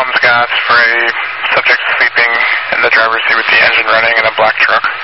mom's gas for a subject sleeping in the driver's seat with the engine running in a black truck.